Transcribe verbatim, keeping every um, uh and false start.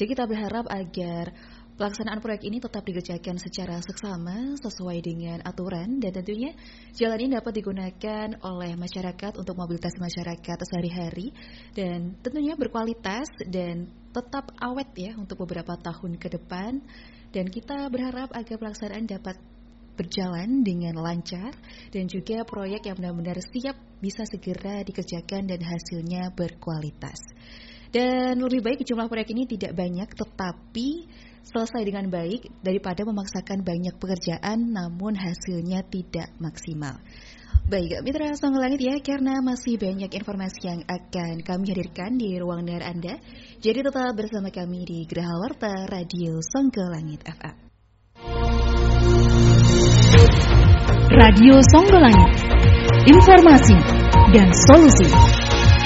Jadi kita berharap agar pelaksanaan proyek ini tetap dikerjakan secara seksama sesuai dengan aturan dan tentunya jalan ini dapat digunakan oleh masyarakat untuk mobilitas masyarakat sehari-hari dan tentunya berkualitas dan tetap awet ya untuk beberapa tahun ke depan. Dan kita berharap agar pelaksanaan dapat berjalan dengan lancar dan juga proyek yang benar-benar siap bisa segera dikerjakan dan hasilnya berkualitas. Dan lebih baik jumlah proyek ini tidak banyak tetapi selesai dengan baik daripada memaksakan banyak pekerjaan namun hasilnya tidak maksimal. Baik, Mitra Songo Langit ya, karena masih banyak informasi yang akan kami hadirkan di ruang dengar Anda. Jadi tetap bersama kami di Geraha Warta Radio Songo Langit F M. Radio Songo Langit, informasi dan solusi.